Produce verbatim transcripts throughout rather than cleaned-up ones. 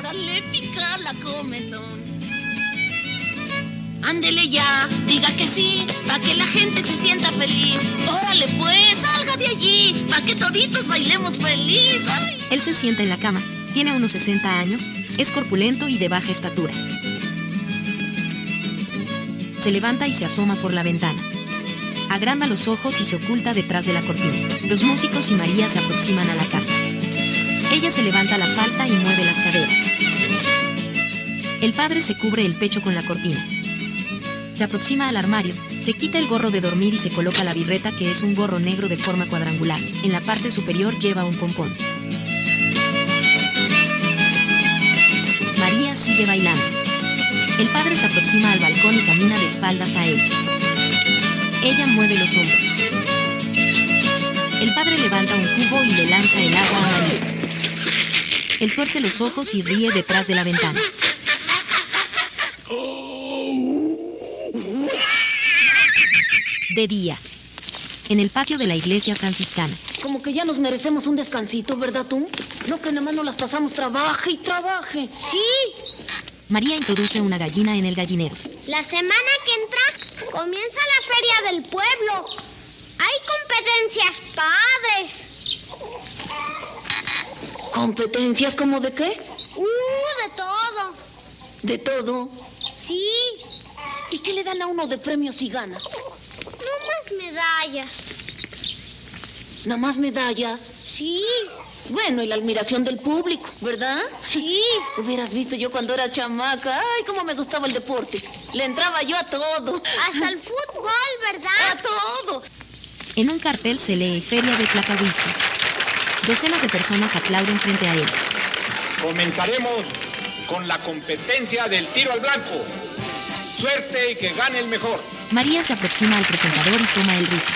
maléfica la comezón. Ándele ya, diga que sí, pa' que la gente se sienta feliz. Órale pues, salga de allí, pa' que toditos bailemos feliz. Ay. Él se sienta en la cama, tiene unos sesenta años, es corpulento y de baja estatura. Se levanta y se asoma por la ventana. Agranda los ojos y se oculta detrás de la cortina. Los músicos y María se aproximan a la casa. Ella se levanta la falda y mueve las caderas. El padre se cubre el pecho con la cortina. Se aproxima al armario, se quita el gorro de dormir y se coloca la birreta, que es un gorro negro de forma cuadrangular. En la parte superior lleva un pompón. María sigue bailando. El padre se aproxima al balcón y camina de espaldas a él. Ella mueve los hombros. El padre levanta un cubo y le lanza el agua a María. Él tuerce los ojos y ríe detrás de la ventana. De día, en el patio de la iglesia franciscana. Como que ya nos merecemos un descansito, ¿verdad tú? No, que nada más nos las pasamos trabaje y trabaje. Sí. María introduce una gallina en el gallinero. La semana que entra comienza la feria del pueblo. Hay competencias padres. ¿Competencias como de qué? Uh, de todo. ¿De todo? Sí. ¿Y qué le dan a uno de premios si gana? No más medallas. ¿Nada más medallas? Sí. Bueno, y la admiración del público, ¿verdad? Sí. Hubieras visto yo cuando era chamaca. Ay, cómo me gustaba el deporte. Le entraba yo a todo. Hasta el fútbol, ¿verdad? A todo. En un cartel se lee Feria de Tlacahuistla. Docenas de personas aplauden frente a él. Comenzaremos con la competencia del tiro al blanco. Suerte y que gane el mejor. María se aproxima al presentador y toma el rifle.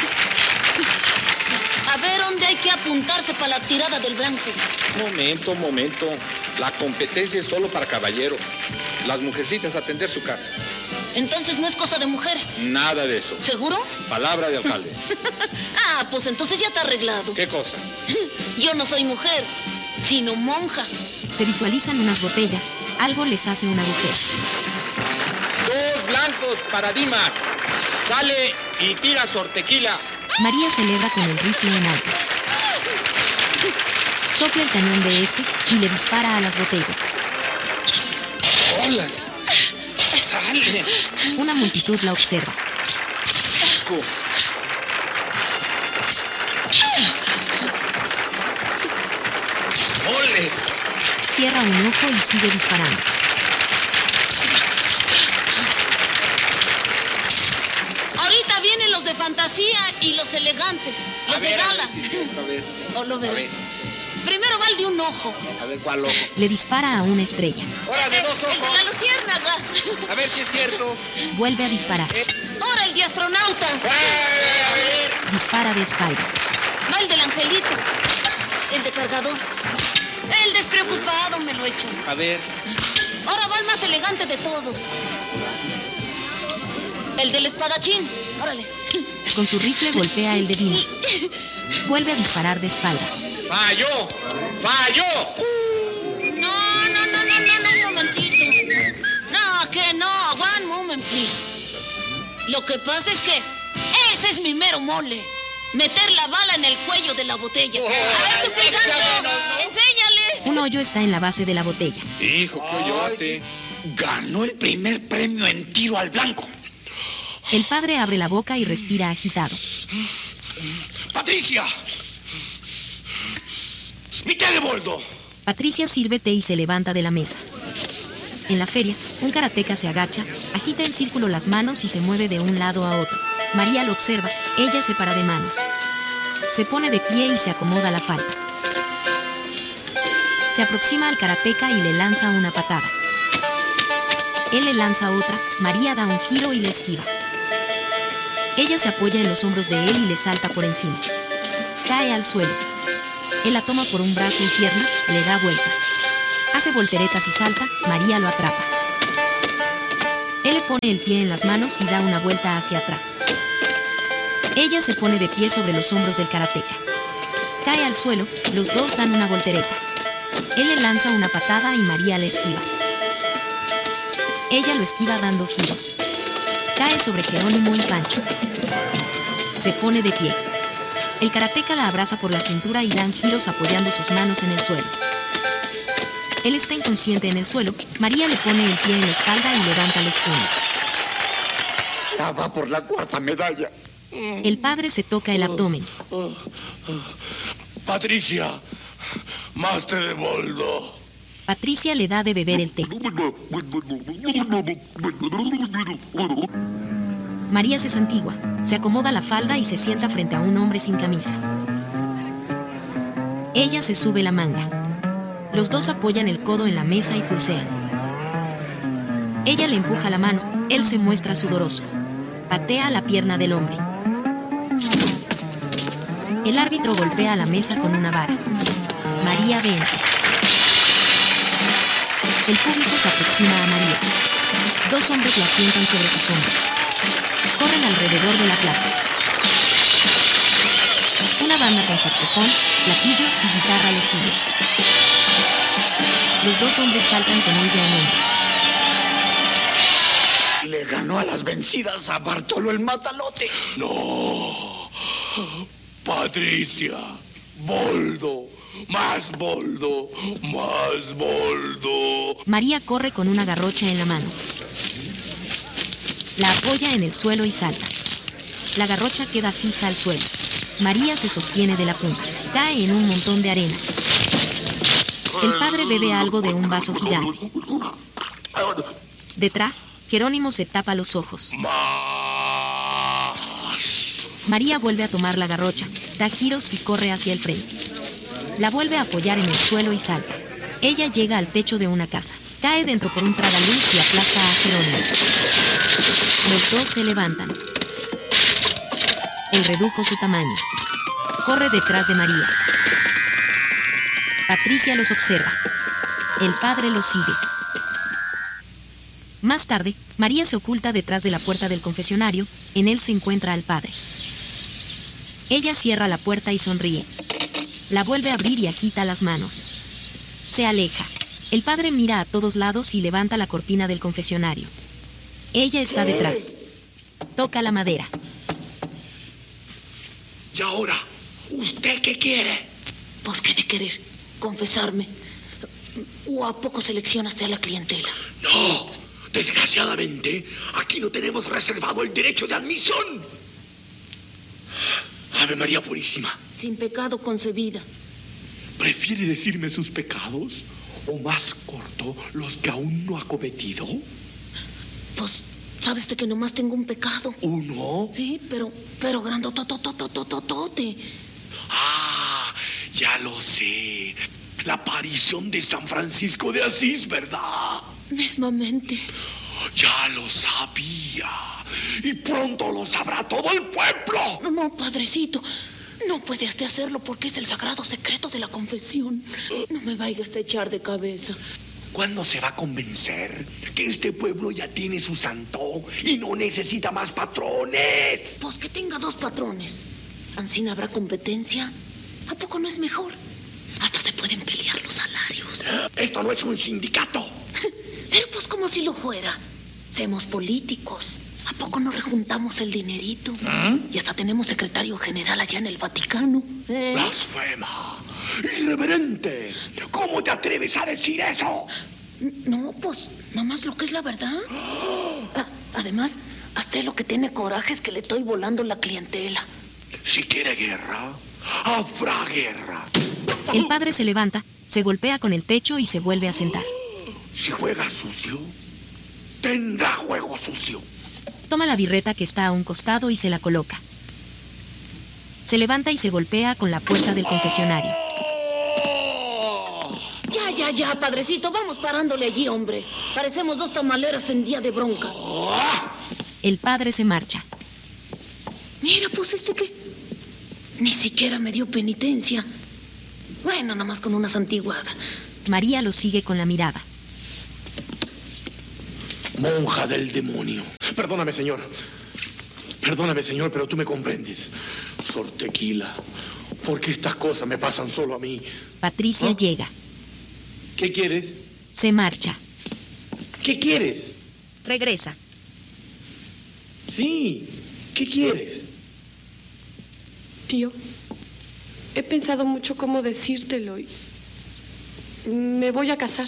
A ver, ¿dónde hay que apuntarse para la tirada del blanco? Momento, momento. La competencia es solo para caballeros. Las mujercitas a atender su casa. Entonces no es cosa de mujeres. Nada de eso. ¿Seguro? Palabra de alcalde. Ah, pues entonces ya está arreglado. ¿Qué cosa? Yo no soy mujer, sino monja. Se visualizan unas botellas. Algo les hace un agujero. Dos blancos para Dimas. Sale y tira sortequila. María celebra con el rifle en alto. Sopla el cañón de este y le dispara a las botellas. ¡Holas! ¡Sale! Una multitud la observa. Hijo. ¡Oles! Cierra un ojo y sigue disparando. Ahorita vienen los de fantasía y los elegantes, los A ver, de a gala. ver, sí, sí, otra vez. O lo A veré. ver, Primero va el de un ojo. a ver cuál ojo. Le dispara a una estrella. ¡Hora de dos El de ojos! la luciérnaga. A ver si es cierto. Vuelve a disparar. Ahora el de astronauta. ¡Eh, a ver! Dispara de espaldas. Va el del angelito. El de cargador. El despreocupado me lo echo. A ver. Ahora va el más elegante de todos. El del espadachín. Órale. Con su rifle golpea el de Dimas. Vuelve a disparar de espaldas. ¡Falló! ¡Falló! No, no, no, no, no, no, un momentito. No, que no. One moment, please. Lo que pasa es que ese es mi mero mole. Meter la bala en el cuello de la botella. Oh, A ver, tú, échale, Santo, ¿no? enséñales. Un hoyo está en la base de la botella. Hijo, qué hoyote. Ganó el primer premio en tiro al blanco. El padre abre la boca y respira agitado. ¡Patricia! ¡Mi té de boldo! Patricia sirve té y se levanta de la mesa. En la feria, un karateca se agacha, agita en círculo las manos y se mueve de un lado a otro. María lo observa, ella se para de manos. Se pone de pie y se acomoda la falda. Se aproxima al karateca y le lanza una patada. Él le lanza otra, María da un giro y le esquiva. Ella se apoya en los hombros de él y le salta por encima. Cae al suelo. Él la toma por un brazo y pierna, le da vueltas. Hace volteretas y salta, María lo atrapa. Él le pone el pie en las manos y da una vuelta hacia atrás. Ella se pone de pie sobre los hombros del karateca. Cae al suelo, los dos dan una voltereta. Él le lanza una patada y María le esquiva. Ella lo esquiva dando giros. Cae sobre Jerónimo y Pancho. Se pone de pie. El karateca la abraza por la cintura y dan giros apoyando sus manos en el suelo. Él está inconsciente en el suelo. María le pone el pie en la espalda y levanta los puños. Ya va por la cuarta medalla. El padre se toca el abdomen. Patricia, más té de boldo. Patricia le da de beber el té. María se santigua, se acomoda la falda y se sienta frente a un hombre sin camisa. Ella se sube la manga. Los dos apoyan el codo en la mesa y pulsean. Ella le empuja la mano, él se muestra sudoroso. Patea la pierna del hombre. El árbitro golpea la mesa con una vara. María vence. El público se aproxima a María. Dos hombres la sientan sobre sus hombros. Corren alrededor de la plaza. Una banda con saxofón, platillos y guitarra los sigue. Los dos hombres saltan con ella en hombros. Le ganó a las vencidas a Bartolo el Matalote. No. Patricia, boldo, más boldo, más boldo. María corre con una garrocha en la mano. La apoya en el suelo y salta. La garrocha queda fija al suelo. María se sostiene de la punta. Cae en un montón de arena. El padre bebe algo de un vaso gigante. Detrás, Jerónimo se tapa los ojos. María vuelve a tomar la garrocha, da giros y corre hacia el frente. La vuelve a apoyar en el suelo y salta. Ella llega al techo de una casa. Cae dentro por un tragaluz y aplasta a Jerónimo. Los dos se levantan. Él redujo su tamaño. Corre detrás de María. Patricia los observa. El padre los sigue. Más tarde, María se oculta detrás de la puerta del confesionario. En él se encuentra al padre. Ella cierra la puerta y sonríe. La vuelve a abrir y agita las manos. Se aleja. El padre mira a todos lados y levanta la cortina del confesionario. Ella está detrás. Toca la madera. ¿Y ahora? ¿Usted qué quiere? ¿Vos qué de querer? ¿Confesarme? ¿O a poco seleccionaste a la clientela? No, desgraciadamente, aquí no tenemos reservado el derecho de admisión. Ave María Purísima. Sin pecado concebida. ¿Prefiere decirme sus pecados? ¿O más corto, los que aún no ha cometido? Pues, ¿sabes de que nomás tengo un pecado? ¿Uno? Sí, pero, pero grandototototototote. Ah, ya lo sé. La aparición de San Francisco de Asís, ¿verdad? Mesmamente. Ya lo sabía. Y pronto lo sabrá todo el pueblo. No, no, padrecito. No puede hasta hacerlo porque es el sagrado secreto de la confesión. No me vayas a echar de cabeza. ¿Cuándo se va a convencer que este pueblo ya tiene su santo y no necesita más patrones? Pues que tenga dos patrones. ¿Ansín habrá competencia? ¿A poco no es mejor? Hasta se pueden pelear los salarios. Esto no es un sindicato. Pero pues como si lo fuera. Seamos políticos. ¿A poco no rejuntamos el dinerito? ¿Mm? Y hasta tenemos secretario general allá en el Vaticano. ¿Eh? ¡Blasfema! ¡Irreverente! ¿Cómo te atreves a decir eso? No, pues, nada más lo que es la verdad. Ah, además, hasta lo que tiene coraje es que le estoy volando la clientela. Si quiere guerra, habrá guerra. El padre se levanta, se golpea con el techo y se vuelve a sentar. Si juega sucio, tendrá juego sucio. Toma la birreta que está a un costado y se la coloca. Se levanta y se golpea con la puerta del confesionario. Ya, ya, ya, padrecito, vamos parándole allí, hombre. Parecemos dos tamaleras en día de bronca. El padre se marcha. Mira, pues este que ni siquiera me dio penitencia. Bueno, nada más con una santiguada. María lo sigue con la mirada. Monja del demonio. Perdóname, señor. Perdóname, señor, pero tú me comprendes. Sor Tequila, ¿por qué estas cosas me pasan solo a mí? Patricia ¿Ah? llega. ¿Qué quieres? Se marcha. ¿Qué quieres? Regresa. Sí, ¿qué quieres? Tío, he pensado mucho cómo decírtelo y me voy a casar.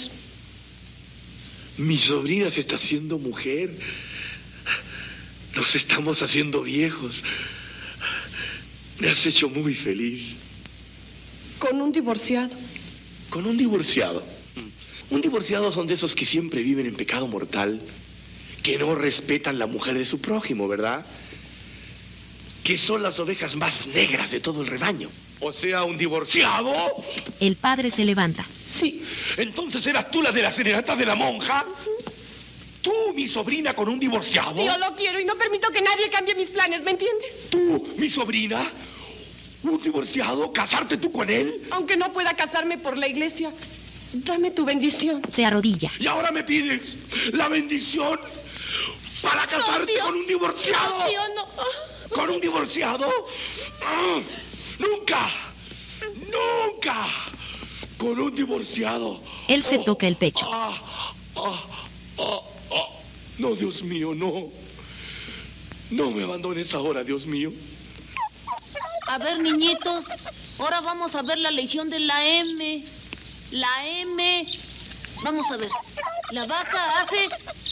Mi sobrina se está haciendo mujer. Nos estamos haciendo viejos. Me has hecho muy feliz. Con un divorciado. Con un divorciado. Un divorciado son de esos que siempre viven en pecado mortal, que no respetan la mujer de su prójimo, ¿verdad? Que son las ovejas más negras de todo el rebaño. O sea, un divorciado. El padre se levanta. Sí. Entonces eras tú la de la serenata de la monja. Tú, mi sobrina, con un divorciado. Tío, lo quiero y no permito que nadie cambie mis planes, ¿me entiendes? Tú, mi sobrina, un divorciado, casarte tú con él. Aunque no pueda casarme por la iglesia, dame tu bendición. Se arrodilla. Y ahora me pides la bendición para casarte no, con un divorciado. No, tío, no. ¿Con un divorciado? Ah, ¡Nunca! ¡Nunca! Con un divorciado. Él se toca el pecho. Ah, ah, ah, ah. No, Dios mío, no. No me abandones ahora, Dios mío. A ver, niñitos, ahora vamos a ver la lección de la M. La M. Vamos a ver. La vaca hace...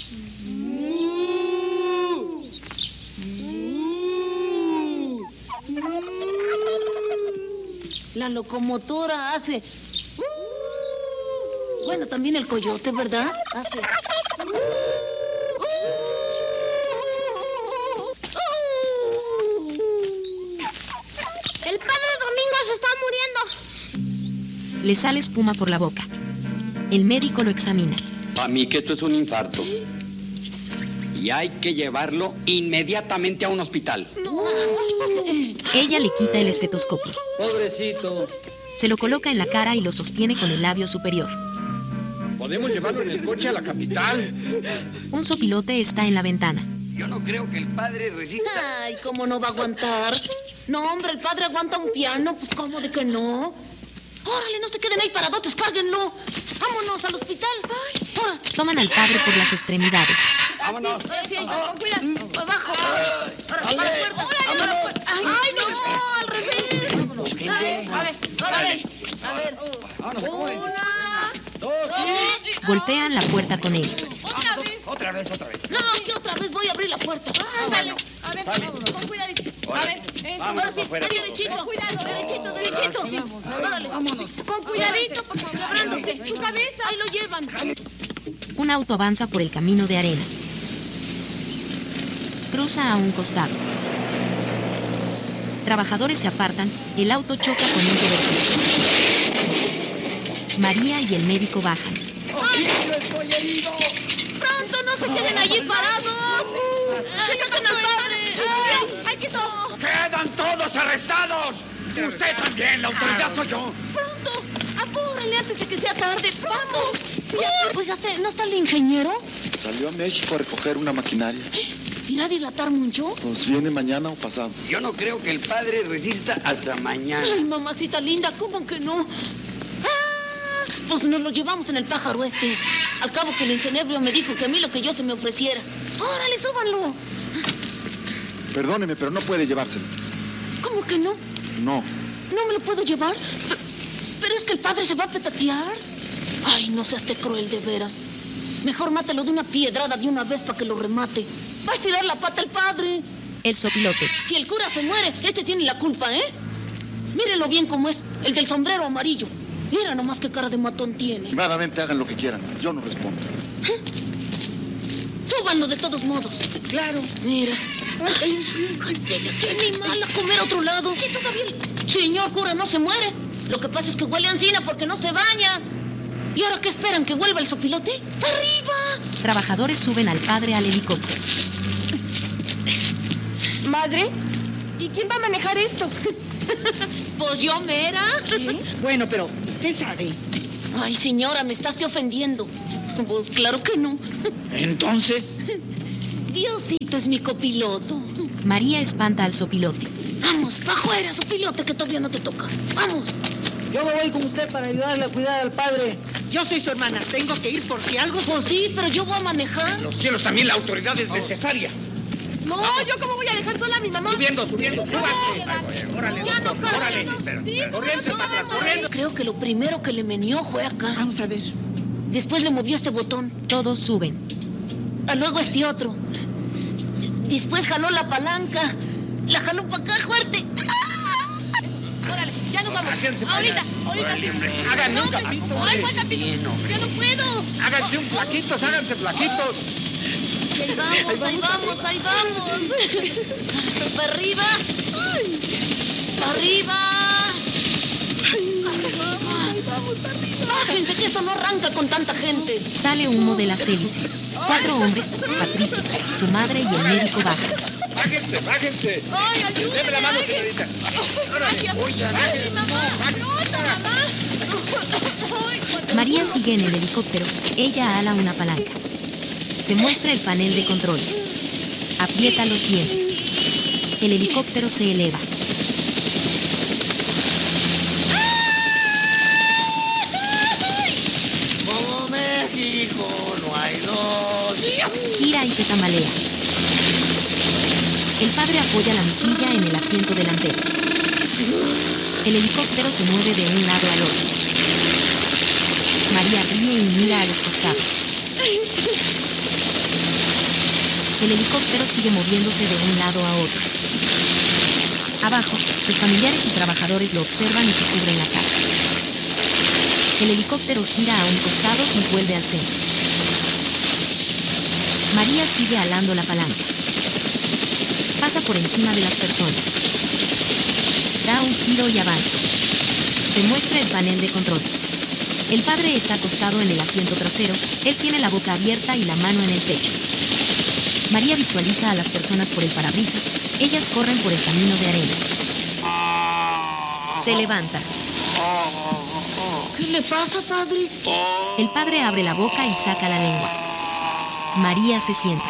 La locomotora hace... Bueno, también el coyote, ¿verdad? Hace... El padre Domingo se está muriendo. Le sale espuma por la boca. El médico lo examina. Para mí que esto es un infarto. Y hay que llevarlo inmediatamente a un hospital. Ella le quita el estetoscopio. Pobrecito. Se lo coloca en la cara y lo sostiene con el labio superior. Podemos llevarlo en el coche a la capital. Un sopilote está en la ventana. Yo no creo que el padre resista. Ay, ¿cómo no va a aguantar? No, hombre, el padre aguanta un piano. Pues, ¿cómo de que no? Órale, no se queden ahí paradotes, cárguenlo. Vámonos al hospital. Ay, ahora. Toman al padre por las extremidades. Vámonos. Sí, oh, cuidado. Abajo. Ahora, para la puerta. Órale, pues. Ay, no, al revés. Ay, a ver, órale. A ver. Una, dos. Golpean la puerta con él. Otra vez. Otra vez, otra vez. No, yo otra vez voy a abrir la puerta. Ándale. A ver, con cuidadito. A ver, eso. Ahora sí, derechito. Cuidado, derechito, derechito. Órale. Vámonos. Con cuidadito, por favor, abrándose. Su cabeza, ahí lo llevan. Un auto avanza por el camino de arena. Cruza a un costado. Trabajadores se apartan, el auto choca con un cobertizo. María y el médico bajan. ¡Pronto, no se queden allí parados! ¡Saquen al padre! ¡Ay, ay, que no! ¡Quedan todos arrestados! ¡Usted también! ¡La autoridad soy yo! ¡Pronto! ¡Apúrale antes de que sea tarde! ¡Vamos! Sí. Oiga, ¿no está el ingeniero? Salió a México a recoger una maquinaria. ¿Irá a dilatar mucho? Pues viene mañana o pasado. Yo no creo que el padre resista hasta mañana. Ay, mamacita linda, ¿cómo que no? ¡Ah! Pues nos lo llevamos en el pájaro este. Al cabo que el ingeniero me dijo que a mí lo que yo se me ofreciera. ¡Órale, súbanlo! Perdóneme, pero no puede llevárselo. ¿Cómo que no? No. ¿No me lo puedo llevar? P- Pero es que el padre se va a petatear. Ay, no seas te cruel de veras. Mejor mátalo de una piedrada de una vez para que lo remate. Va a estirar la pata el padre. El sopilote. Si el cura se muere, este tiene la culpa, ¿eh? Mírenlo bien cómo es, el del sombrero amarillo. Mira nomás qué cara de matón tiene. Primadamente hagan lo que quieran. Yo no respondo. ¿Eh? Súbanlo de todos modos. Claro. Mira. Ay, qué animal a comer a otro lado. Sí, todavía el señor cura no se muere. Lo que pasa es que huele a encina porque no se baña. ¿Y ahora qué esperan? ¿Que vuelva el sopilote? ¡Arriba! Trabajadores suben al padre al helicóptero. Madre, ¿y quién va a manejar esto? Pues yo, mera. ¿Qué? Bueno, pero usted sabe. Ay, señora, me estás te ofendiendo. Pues claro que no. Entonces, Diosito es mi copiloto. María espanta al sopilote. Vamos, pa' afuera, sopilote, que todavía no te toca. Vamos. Yo me voy con usted para ayudarle a cuidar al padre. Yo soy su hermana. Tengo que ir por si algo... Pues sí, pero yo voy a manejar. Los cielos también la autoridad es necesaria. No, Vamos. ¿yo cómo voy a dejar sola a mi mamá? Subiendo, subiendo, súbase. Órale, Ya no doctor, puedo. órale. Sí, Corriente para atrás, corriendo. Creo que lo primero que le menió fue acá. Vamos a ver. Después le movió este botón. Todos suben. Ah, luego este otro. Después jaló la palanca. La jaló para acá fuerte. Órale, ya nos vamos. Haciéndose para Ahorita, allá. ahorita. Órale, hombre. Háganme un capito. Ay, ¿cuál capito? Ya no puedo. Háganse un plaquitos, háganse plaquitos. Ahí vamos, ahí vamos, ahí vamos. Para arriba. Para arriba. Gente, que esto no arranca con tanta gente. Sale humo de las hélices. Cuatro hombres, Patricia, su madre y el médico bajan. Bájense, bájense. Ay, ayúdame. Deme la mano, señorita. Órale. Oye, bájense. María sigue en el helicóptero. Ella ala una palanca. Se muestra el panel de controles. Aprieta los dientes. El helicóptero se eleva. Como México no hay dos. Gira y se tambalea. El padre apoya la mejilla en el asiento delantero. El helicóptero se mueve de un lado al otro. María ríe y mira a los costados. El helicóptero sigue moviéndose de un lado a otro. Abajo, los familiares y trabajadores lo observan y se cubren la cara. El helicóptero gira a un costado y vuelve al centro. María sigue alando la palanca. Pasa por encima de las personas. Da un giro y avanza. Se muestra el panel de control. El padre está acostado en el asiento trasero. Él tiene la boca abierta y la mano en el pecho. María visualiza a las personas por el parabrisas. Ellas corren por el camino de arena. Se levanta. ¿Qué le pasa, padre? El padre abre la boca y saca la lengua. María se sienta.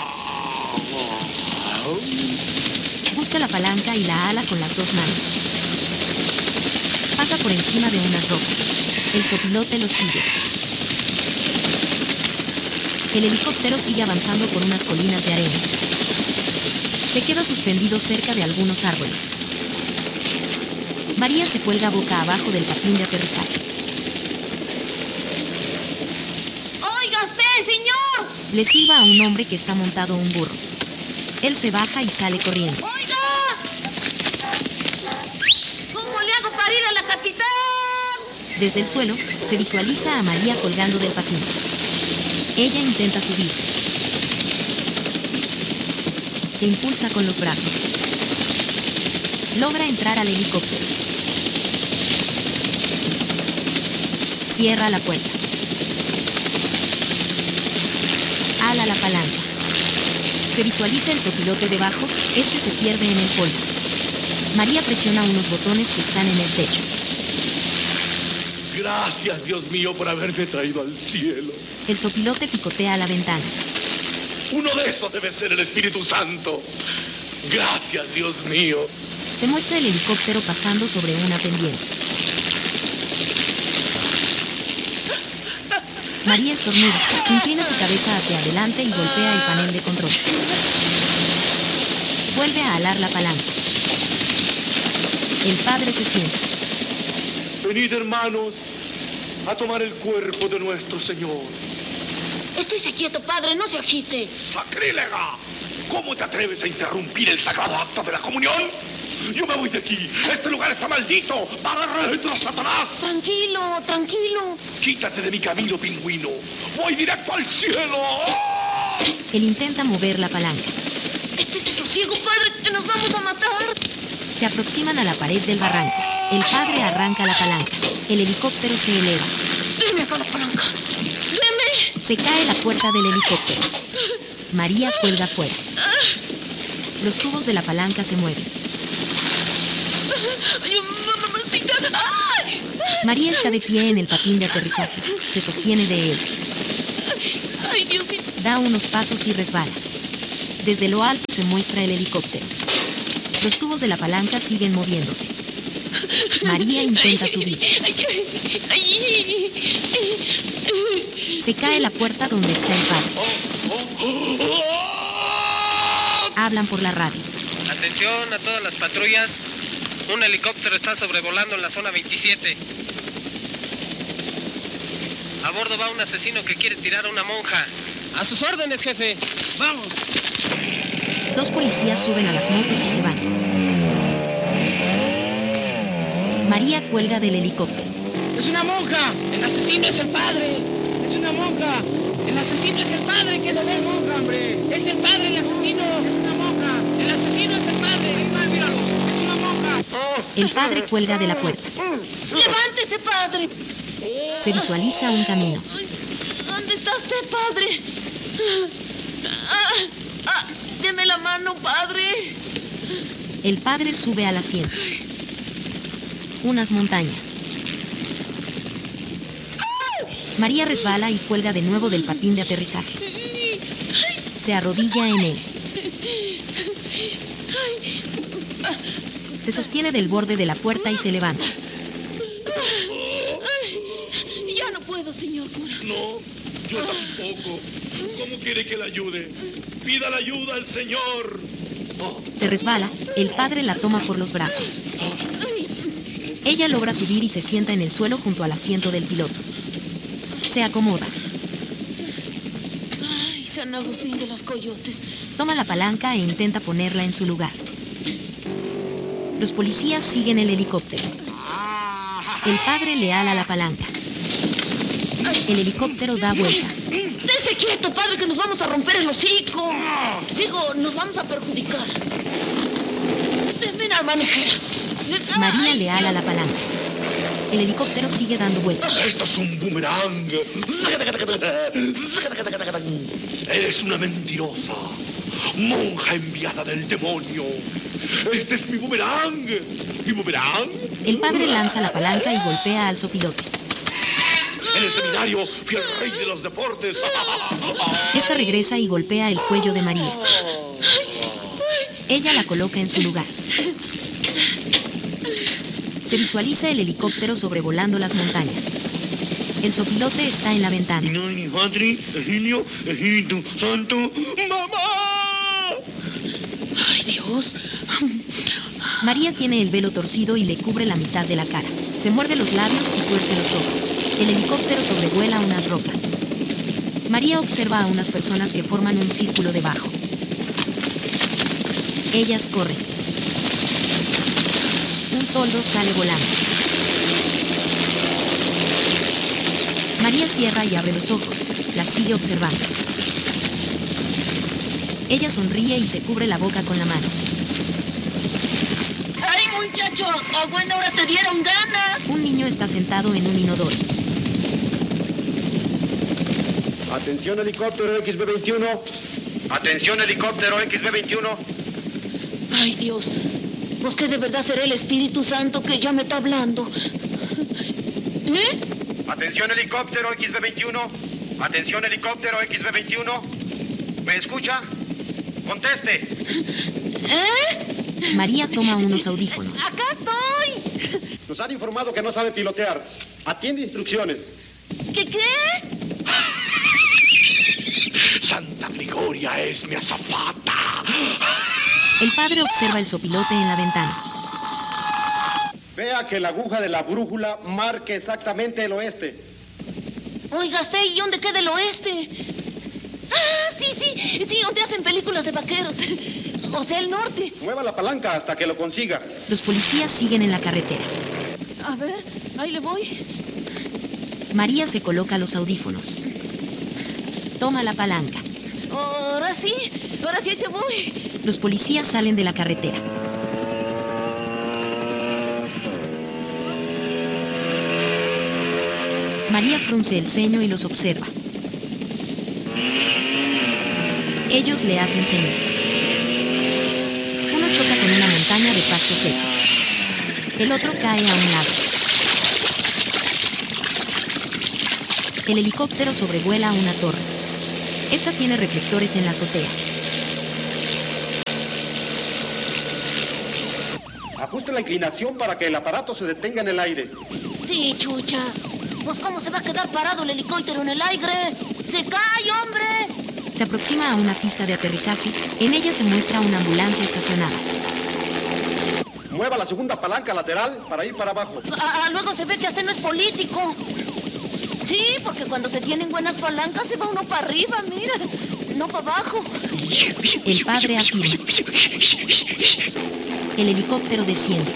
Busca la palanca y la ala con las dos manos. Pasa por encima de unas rocas. El sopilote lo sigue. El helicóptero sigue avanzando por unas colinas de arena. Se queda suspendido cerca de algunos árboles. María se cuelga boca abajo del patín de aterrizaje. ¡Oiga usted, señor! Le silba a un hombre que está montado un burro. Él se baja y sale corriendo. ¡Oiga! ¿Cómo le hago para ir a la capital? Desde el suelo, se visualiza a María colgando del patín. Ella intenta subirse. Se impulsa con los brazos. Logra entrar al helicóptero. Cierra la puerta. Ala la palanca. Se visualiza el sopilote debajo. Este se pierde en el polvo. María presiona unos botones que están en el techo. Gracias, Dios mío, por haberme traído al cielo. El sopilote picotea la ventana. Uno de esos debe ser el Espíritu Santo. Gracias, Dios mío. Se muestra el helicóptero pasando sobre una pendiente. María estornuda, inclina su cabeza hacia adelante y golpea el panel de control. Vuelve a alar la palanca. El padre se sienta. Venid, hermanos, a tomar el cuerpo de nuestro Señor. Estése quieto, padre, no se agite. ¡Sacrílega! ¿Cómo te atreves a interrumpir el sagrado acto de la comunión? Yo me voy de aquí. Este lugar está maldito. ¡Para retro, Satanás! Tranquilo, tranquilo. Quítate de mi camino, pingüino. Voy directo al cielo. Él intenta mover la palanca. Estése sosiego, padre, que nos vamos a matar. Se aproximan a la pared del barranco. El padre arranca la palanca. El helicóptero se eleva. Deme acá la palanca. Deme. Se cae la puerta del helicóptero. María cuelga fuera. Los tubos de la palanca se mueven. Ay, mamacita. Ay. María está de pie en el patín de aterrizaje. Se sostiene de él. Ay, Diosito. Da unos pasos y resbala. Desde lo alto se muestra el helicóptero. Los tubos de la palanca siguen moviéndose. María intenta subir. Se cae la puerta donde está el padre. Hablan por la radio. Atención a todas las patrullas. Un helicóptero está sobrevolando en la zona veintisiete. A bordo va un asesino que quiere tirar a una monja. A sus órdenes, jefe. Vamos. Dos policías suben a las motos y se van. María cuelga del helicóptero. ¡Es una monja! ¡El asesino es el padre! ¡Es una monja! ¡El asesino es el padre! ¿Qué lo ves? monja, hombre! ¡Es el padre el asesino! ¡Es una monja! ¡El asesino es el padre! ¡Míralo! ¡Es una monja! El padre cuelga de la puerta. ¡Levántese, padre! Se visualiza un camino. ¿Dónde está usted, padre? Ah, ah, deme la mano, padre. El padre sube al asiento. Unas montañas. María resbala y cuelga de nuevo del patín de aterrizaje. Se arrodilla en él. Se sostiene del borde de la puerta y se levanta. Ya no puedo, señor cura. No, yo tampoco. ¿Cómo quiere que la ayude? Pida la ayuda al Señor. Se resbala, el padre la toma por los brazos. Ella logra subir y se sienta en el suelo junto al asiento del piloto. Se acomoda. Ay, San Agustín de los Coyotes. Toma la palanca e intenta ponerla en su lugar. Los policías siguen el helicóptero. El padre le ala la palanca. El helicóptero da vueltas. ¡Dese quieto, padre, que nos vamos a romper el hocico! Digo, nos vamos a perjudicar. Deme la manejera. María Ay, le ala la palanca. El helicóptero sigue dando vueltas. Esto es un boomerang. Eres una mentirosa. Monja enviada del demonio. Este es mi boomerang. ¿Mi boomerang? El padre lanza la palanca y golpea al sopilote. En el seminario fui el rey de los deportes. Esta regresa y golpea el cuello de María. Ella la coloca en su lugar. Se visualiza el helicóptero sobrevolando las montañas. El sopilote está en la ventana. Padre, Eugenio, Espíritu Santo, ¡mamá! ¡Ay, Dios! María tiene el velo torcido y le cubre la mitad de la cara. Se muerde los labios y tuerce los ojos. El helicóptero sobrevuela unas rocas. María observa a unas personas que forman un círculo debajo. Ellas corren. Un toldo sale volando. María cierra y abre los ojos. La sigue observando. Ella sonríe y se cubre la boca con la mano. ¡Ay, muchacho! ¡A buena hora te dieron ganas! Un niño está sentado en un inodoro. Atención helicóptero X B veintiuno. Atención helicóptero X B veintiuno. ¡Ay, Dios! Pues que de verdad será el Espíritu Santo que ya me está hablando. ¿Eh? Atención helicóptero X B veintiuno. Atención helicóptero X B veintiuno. ¿Me escucha? Conteste. ¿Eh? María toma unos audífonos. ¡Acá estoy! Nos han informado que no sabe pilotear. Atiende instrucciones. ¿Qué qué? Santa Gregoria es mi azafata. El padre observa el sopilote en la ventana. Vea que la aguja de la brújula marque exactamente el oeste. Oiga, usted, ¿y dónde queda el oeste? Ah, sí, sí, sí, donde hacen películas de vaqueros. O sea, el norte. Mueva la palanca hasta que lo consiga. Los policías siguen en la carretera. A ver, ahí le voy. María se coloca los audífonos. Toma la palanca. Ahora sí, ahora sí te voy. Los policías salen de la carretera. María frunce el ceño y los observa. Ellos le hacen señas. Uno choca con una montaña de pasto seco. El otro cae a un lado. El helicóptero sobrevuela una torre. Esta tiene reflectores en la azotea. Ajuste la inclinación para que el aparato se detenga en el aire. Sí, Chucha. Pues ¿cómo se va a quedar parado el helicóptero en el aire? ¡Se cae, hombre! Se aproxima a una pista de aterrizaje. En ella se muestra una ambulancia estacionada. Mueva la segunda palanca lateral para ir para abajo. Ah, luego se ve que hasta no es político. Sí, porque cuando se tienen buenas palancas se va uno para arriba, mira. No para abajo. El padre afirma. El helicóptero desciende.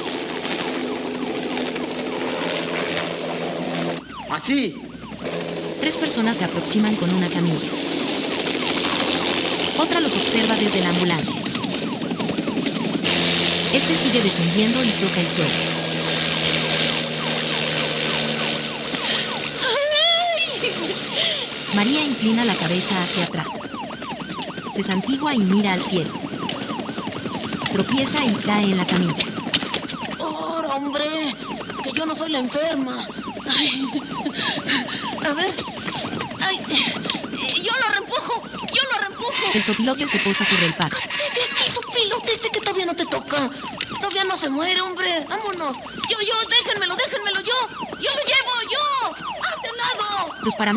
Así. Tres personas se aproximan con una camilla. Otra los observa desde la ambulancia. Este sigue descendiendo y toca el suelo. María inclina la cabeza hacia atrás. Se santigua y mira al cielo. Tropieza y cae en la camilla. ¡Oh, hombre! Que yo no soy la enferma. Ay. A ver. Ay. Yo lo reempujo. Yo lo reempujo. El sopilote se posa sobre el padre. De aquí, sopilote, este que todavía no te toca. Todavía no se muere, hombre. Vámonos. Yo, yo, déjenmelo, déjenmelo yo. Yo lo llevo, yo. ¡Haz de lado! Los paramédicos